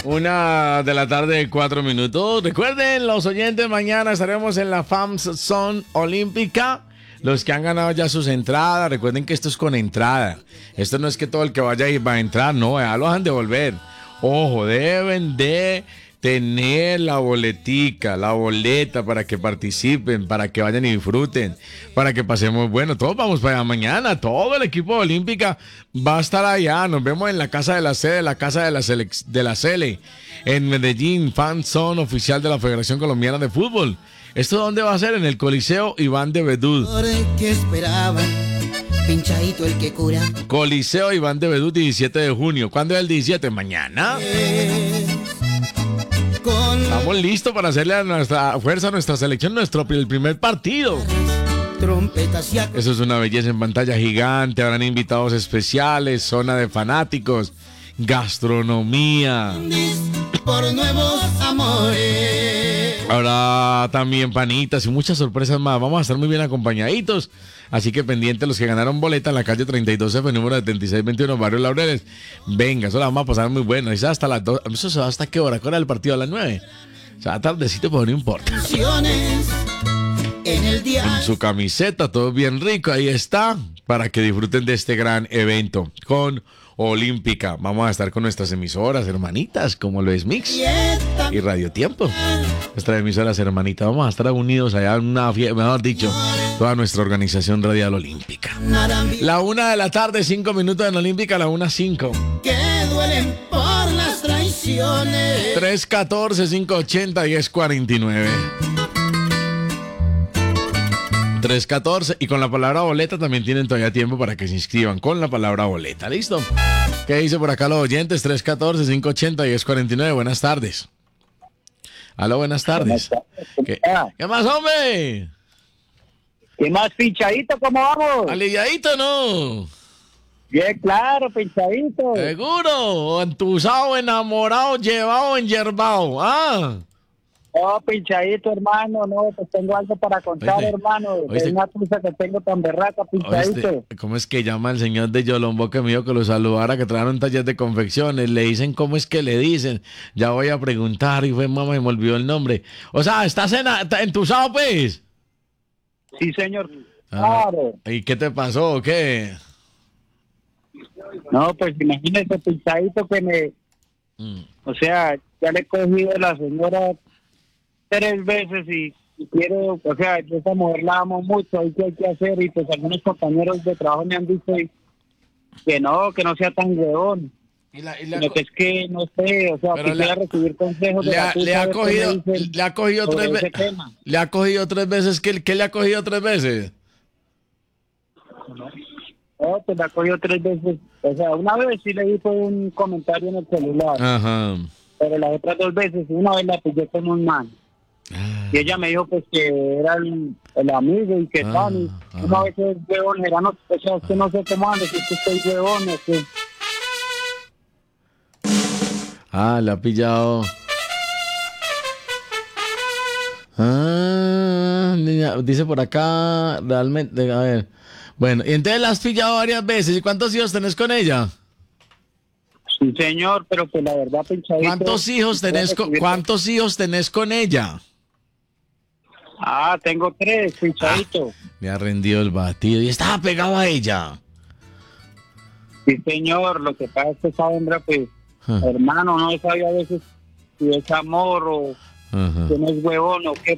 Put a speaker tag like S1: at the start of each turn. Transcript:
S1: 1:04 p.m. Recuerden, los oyentes, mañana estaremos en la FAMS Zone Olímpica. Los que han ganado ya sus entradas, recuerden que esto es con entrada. Esto no es que todo el que vaya ahí va a entrar, no, ya lo van a devolver. Ojo, deben de tener la boleta para que participen, para que vayan y disfruten, para que pasemos, bueno, todos vamos para allá mañana, todo el equipo de Olímpica va a estar allá, nos vemos en la casa de la sede, la casa de la Sele, en Medellín, Fan Zone oficial de la Federación Colombiana de Fútbol. ¿Esto dónde va a ser? En el Coliseo Iván de Bedú.
S2: ¿Qué esperaban? Pinchadito el que cura.
S1: Coliseo Iván de Bedú, 17 de junio. ¿Cuándo es el 17? Mañana. Estamos listos para hacerle a nuestra fuerza, a nuestra selección, el primer partido. Eso es una belleza en pantalla gigante. Habrán invitados especiales, zona de fanáticos, gastronomía.
S2: Por nuevos amores.
S1: Habrá también panitas y muchas sorpresas más. Vamos a estar muy bien acompañaditos. Así que pendientes los que ganaron boleta en la calle 32F, número 7621, Barrio Laureles. Venga, eso la vamos a pasar muy bueno. Eso hasta las 2. ¿Eso se va hasta qué hora? ¿Qué hora del partido? A las 9. O sea, tardecito, pues no importa. En su camiseta, todo bien rico. Ahí está. Para que disfruten de este gran evento con Olímpica. Vamos a estar con nuestras emisoras hermanitas, como lo es Mix y Radio Tiempo. Nuestras emisoras hermanitas. Vamos a estar unidos allá en una fiesta, mejor dicho, toda nuestra organización radial olímpica. 1:00 5 minutos en Olímpica, 1:05.
S2: Que duelen por las traiciones.
S1: 314-580-1049. 314, y con la palabra boleta también tienen todavía tiempo para que se inscriban con la palabra boleta. ¿Listo? ¿Qué dice por acá los oyentes? 314-580-1049. Buenas tardes. Aló, buenas tardes. ¿Qué más, hombre?
S3: ¿Qué más, pinchadito? ¿Cómo vamos?
S1: ¿Aliviadito no?
S3: Bien, claro, pinchadito.
S1: ¿Seguro? ¿Entusado, enamorado, llevado, enyerbado? ¿Ah?
S3: Oh, pinchadito, hermano, no, pues tengo algo para contar,
S1: ¿Oíste?
S3: hermano.
S1: ¿Oíste?
S3: Es una cosa que tengo tan berraca, pinchadito.
S1: ¿Cómo es que llama el señor de Yolombo que me dijo que lo saludara, que trajeron un taller de confecciones? Le dicen, ¿cómo es que le dicen? Ya voy a preguntar, y fue mamá, me olvidó el nombre. O sea, ¿estás entusado, pues?
S3: Sí, señor.
S1: Ah,
S3: Claro.
S1: ¿y qué te pasó o qué?
S3: No, pues imagínese, pinchadito, que me... O sea, ya le he cogido a la señora 3 veces y quiero... O sea, yo a esa mujer la amo mucho, hay que hacer, y pues algunos compañeros de trabajo me han dicho que no sea tan huevón. Lo que es que, no sé, o sea, quisiera recibir consejos de
S1: le ha cogido 3 veces. Le ha cogido 3 veces. ¿Qué le ha cogido 3 veces?
S3: No, pues la cogió 3 veces. O sea, una vez sí le hizo un comentario en el celular.
S1: Ajá.
S3: Pero las otras 2 veces, una vez la pillé con un man. Y ella me dijo pues que era el amigo y que tal. Una vez es huevón, era no, o sea, es que no sé cómo ando, si es que estoy huevón, es que...
S1: Le ha pillado. Dice por acá, realmente, a ver. Bueno, y entonces la has pillado varias veces. ¿Y cuántos hijos tenés con ella?
S3: Sí, señor, pero pues la verdad, pinchadito...
S1: ¿Cuántos hijos tenés con ella?
S3: Tengo 3, pinchadito.
S1: Me ha rendido el batido. ¿Y estaba pegado a ella?
S3: Sí, señor, lo que pasa es que esa hembra, pues, hermano, no sabía a veces si es amor o que no es huevón o qué,